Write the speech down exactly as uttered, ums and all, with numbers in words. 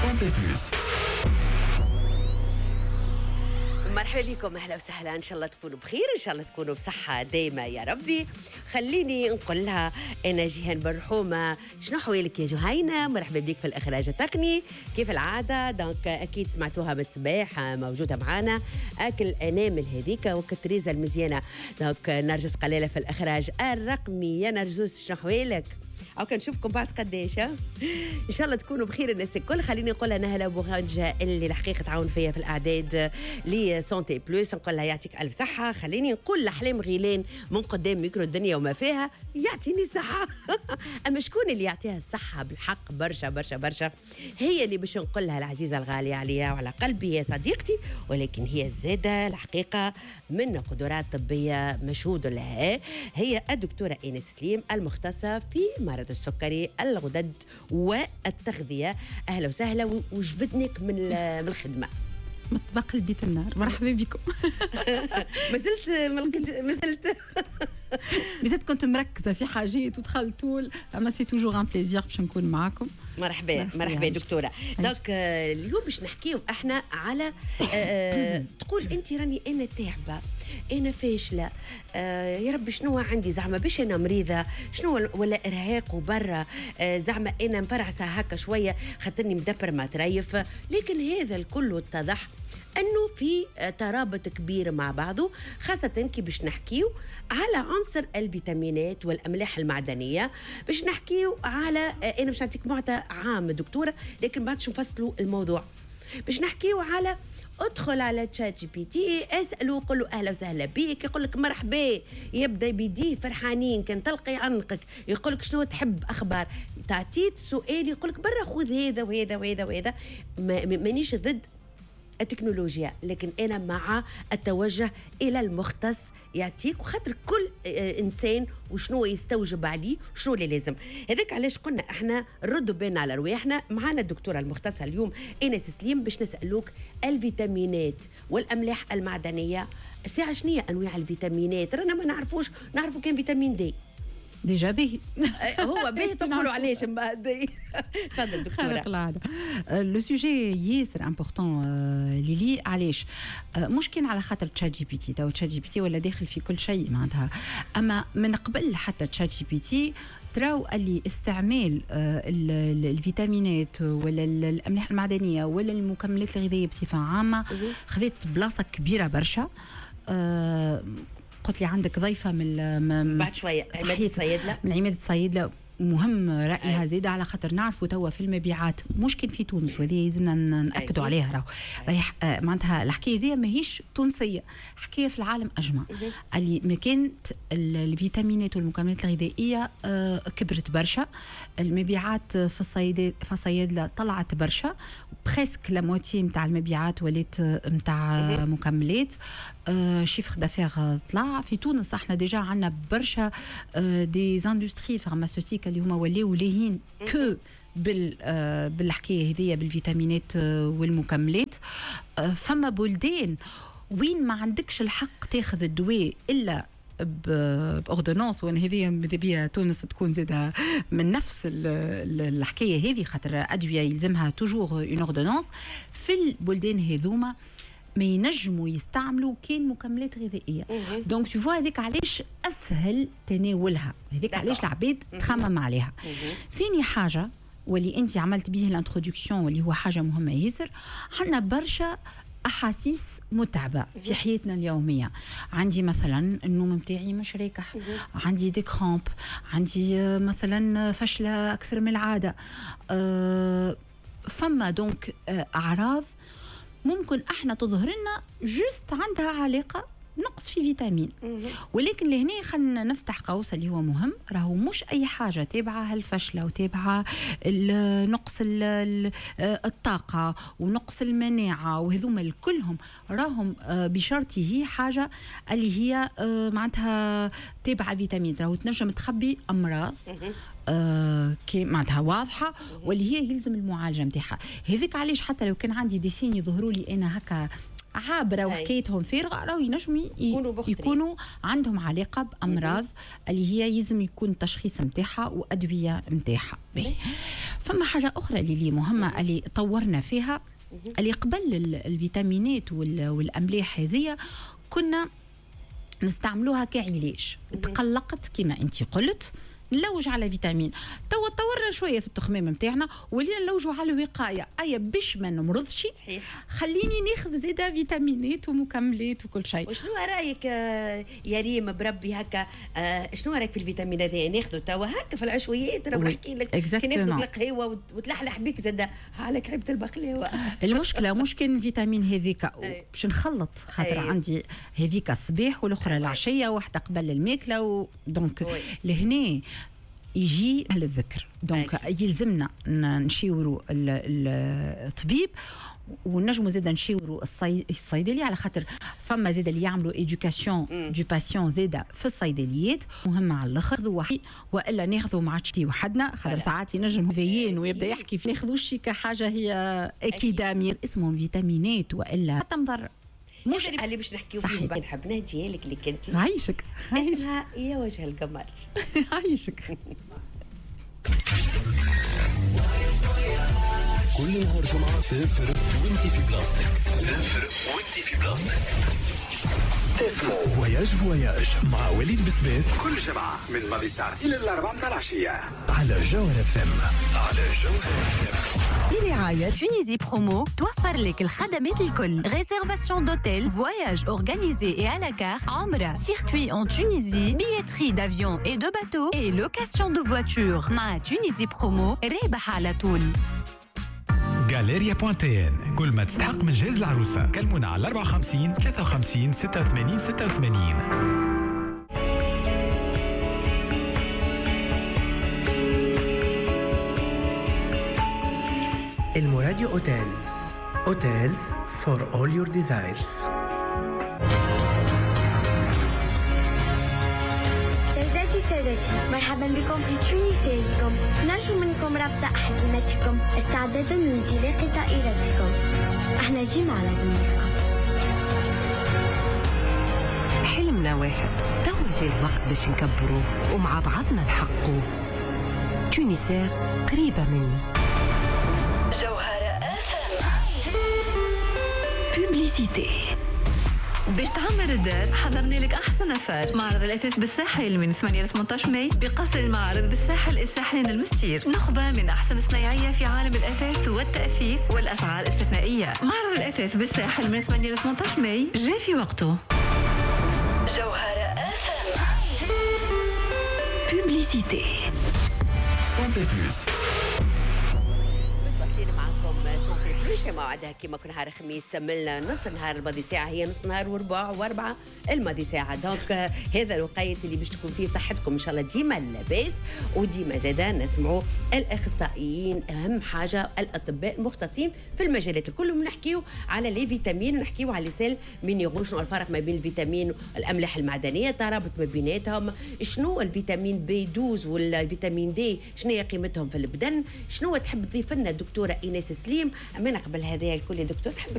سانتي بلوس. مرحبا بكم، اهلا وسهلا. ان شاء الله تكونوا بخير، ان شاء الله تكونوا بصحه دايما يا ربي. خليني نقول لها انا جيهان برحومه، شنو حوالك يا جهينه؟ مرحبا بك في الاخراج التقني كيف العاده. دونك اكيد سمعتوها من الصباح موجوده معنا اكل انامل هذيك وكتريزه المزيانه. دونك نرجس قلاله في الاخراج الرقمي. يا نرجس شنو حوالك؟ أو كنشوفكم بعد قداش إن شاء الله تكونوا بخير الناس الكل. خليني نقول لها نهلا بوغانجا اللي الحقيقة تعاون فيا في الأعداد لي سانتي بلوس، نقول لها يعطيك ألف صحة. خليني نقول لأحلام غيلان من قدام ميكرو الدنيا وما فيها يعطيني صحة. أما شكون اللي يعطيها الصحة بالحق برشا برشا برشا؟ هي اللي باش نقول لها العزيزة الغالية عليها وعلى قلبي يا صديقتي، ولكن هي الزادة الحقيقة من قدرات طبية مشهود لها. هي الدكتورة إيناس سليم المختصة في مرض السكري الغدد والتغذية. أهلا وسهلا وجبدنك من من الخدمة مطبخ البيت النار. مرحبا بكم. ما زلت ما زلت بزيد كنت مركزة في حاجات ودخلت طول، أما سي توجور ان بليزير باش نكون معاكم. مرحبا مرحبا دكتورة. دونك اليوم باش نحكيو احنا على آه تقول انت راني انا تعبة، انا فاشلة، آه يا ربي شنو عندي زعما باش انا مريضة، شنو ولا ارهاق وبرا، آه زعما انا مفرعسة هكا شوية خاطرني مدبر ما تريف. لكن هذا الكل اتضح أنه في ترابط كبير مع بعضه، خاصة كي باش نحكيو على عنصر الفيتامينات والأملاح المعدنية. باش نحكيو على أنا باش نعطيك معطى عام دكتورة، لكن بعدش نفصلوا الموضوع. باش نحكيو على ادخل على تشات جي بي تي، اسأله قل له أهلا وسهلا بيك، يقول لك مرحبا، يبدأ بيديه فرحانين، كان تلقي عنقك يقول لك شنو تحب أخبار، تعطيت سؤال يقول لك برا خذ هذا وهذا وهذا وهذا. مانيش ضد التكنولوجيا، لكن أنا مع التوجه إلى المختص يعطيك، وخاطر كل إنسان وشنو يستوجب عليه وشنو اللي لازم. هذاك علاش قلنا إحنا ردوا بالنا على رواحنا. معنا الدكتورة المختصة اليوم إيناس سليم باش نسألوك الفيتامينات والأملاح المعدنية. ساعة شنية أنواع الفيتامينات؟ رانا ما نعرفوش، نعرفوا كان فيتامين دي ديجا به هو به تقولوا علاش بعد. تفضل دكتوره. خارق العاده. لو سوجي ياسر امبورطون ليلي. علاش؟ مش كان على خاطر تشات جي بي تي، تو تشات جي بي تي ولا داخل في كل شيء معناتها، اما من قبل حتى تشات جي بي تي تراو اللي استعمال الفيتامينات ولا الاملاح المعدنيه ولا المكملات الغذائيه بصفه عامه خذت بلاصه كبيره برشا. قلت لي عندك ضيفة من بعد شوية عماد الصيادلة، من عماد الصيادلة، مهم رأيها زيادة على خاطر نعرفوا توا في المبيعات مشكل في تونس، وهذه لازمنا نأكدوا عليها. راهو رايح معناتها الحكاية ذي ماهيش تونسية، حكاية في العالم أجمع. اللي مكانت الفيتامينات والمكملات الغذائية كبرت برشا، المبيعات في الصيدلة في الصيادلة طلعت برشا، بريسك لاموتي نتاع المبيعات ولات نتاع مكملات. شيفر دافير طلع في تونس. احنا ديجا عندنا برشا دي زاندستري فارماسيوتيك اللي هما ولاو لاهين كو بال بالحكايه هذيا بالفيتامينات والمكملات. فما بلدان وين ما عندكش الحق تاخذ الدواء الا باوردونانس، وان هذه ماذا بيا تونس تكون زاده من نفس الحكايه هذه، خاطر ادويه يلزمها توجور اون اوردونانس. في البلدان هذوما ما ينجموا يستعملوا كان مكملات غذائيه. دونك تو فوا هذيك علاش اسهل تناولها، هذيك علاش العباد تخمم عليها. ثاني حاجه واللي انت عملت به الانترودكسيون واللي هو حاجه مهمه ياسر، عندنا برشا احاسيس متعبه في حياتنا اليوميه. عندي مثلا النوم متاعي مش راكح، عندي دي كرامب، عندي مثلا فشله اكثر من العاده. أه فما دونك اعراض ممكن احنا تظهر لنا جوست عندها علاقه نقص في فيتامين. ولكن لهنا خلينا نفتح قوس اللي هو مهم، راهو مش اي حاجه تابعه الفشله وتابعه نقص الطاقه ونقص المناعه وهذوما الكلهم راهم بشرطه حاجه اللي هي معناتها تابعه فيتامين، راهو تنجم تخبي امراض آه كي معناتها واضحه واللي هي يلزم المعالجه نتاعها. هذيك علاش حتى لو كان عندي دي سين يظهروا لي انا هكا عابره وحكايتهم فارغه راهو ينجموا يكونوا, يكونوا عندهم علاقه بامراض اللي هي يلزم يكون تشخيص نتاعها وادويه نتاعها. فما حاجه اخرى اللي مهمه اللي طورنا فيها، اللي قبل الفيتامينات والاملاح هذه كنا نستعملوها كعلاج. تقلقت كما انت قلت نلوج على فيتامين، توا تطورنا شويه في التخمام نتاعنا ولينا نلوجوا على الوقايه، اي باش ما نمرضش. صحيح. خليني ناخذ زياده فيتامينات ومكملات وكل شيء. وشنو رايك يا ريم بربي هكا؟ شنو رايك في الفيتامين هذا ناخذه توا هكا في العشويات؟ انا بحكي لك كي ناخذ القهوه وتلحلح بك زاد على كعبه البقلاوه. المشكله مش كان الفيتامين هذيك باش نخلط، خاطر أيه. عندي هذيك الصباح والاخرى العشيه واحده قبل الماكله، دونك لهنا يجي للذكر. دونك يلزمنا نشيوروا الطبيب ونجموا زيدا نشيوروا الصيدلي، على خاطر فما زيدا اللي يعملوا ايدوكاسيون دو باسيون زيدا في الصيدليات مهمه على الاخر، والا ناخذوا مع تشتي وحدنا، خاطر ساعات ينجم فيين ويبدا يحكي في ناخذوش كحاجه هي اكيد اسمهم فيتامينات والا حتى مضر. مش اللي باش نحكيو فيه بنحبنا ديالك اللي كنتي عايشك اسمها يا وجه القمر. عايشك. كل نهار جمعة سافر وانتي في بلاصتك، سافر وانتي في بلاصتك. فواياج فواياج مع وليد بسباس كل جمعة من ماضي ساعتين للأربعة متاع العشية على جوهر اف ام. على جوهر اف ام برعاية تونيزي برومو توفر لك الخدمات الكل. ريزيرفاسيون دوتيل، فواياج اورغانيزي et à la carte, عمرة، circuit en Tunisie, billetterie d'avion et de bateau et location de voiture. مع تونيزي برومو رابح على طول. غاليريا بوانتين، كل ما تستحق من جهاز العروسة كلمونا على أربعة وخمسين ثلاثة وخمسين ستة وثمانين ستة وثمانين. الموراديو اوتيلز، اوتيلز for all your desires. سيداتي سادتي، مرحبا بكم في تونسيكم. نرجو منكم ربط أحزمتكم استعدادا لانطلاق طائرتكم. احنا جينا على ذمتكم. حلمنا واحد، توا جاء الوقت باش نكبروه ومع بعضنا نحققوه. تونسير قريبة مني. جوهرة بوبليسيتي. باش تعمر الدار حضرنا لك احسن افار. معرض الاثاث بالساحل من ثمانية إلى ثمانية عشر ماي بقصر المعارض بالساحل الساحلين المستير. نخبه من احسن الصنايعيه في عالم الاثاث والتاثيث والاسعار استثنائيه. معرض الاثاث بالساحل من ثمانية إلى ثمانية عشر ماي جاء في وقته. جوهرة بوبليسيتي. سانتي بلوس موعدها كما كل نهار خميس من نص نهار الماضي ساعة هي نص نهار وربع واربعة الماضي ساعة. دونك هذا الوقيت اللي باش تكون فيه صحتكم إن شاء الله ديما لاباس، وديما زادا نسمعوا الأخصائيين، أهم حاجة الأطباء المختصين في المجالات الكل، ونحكيو على لي فيتامين ونحكيو على لسان مينيرو، شنو الفرق ما بين الفيتامين والأملاح المعدنية، ترابط ما بيناتهم، شنو الفيتامين بي اثنا عشر والفيتامين دي، شنو هي قيمتهم في البدن، شنو تحب تضيف لنا الدكتورة إيناس سليم. أمانة قبل هذا الكل يا دكتور نحب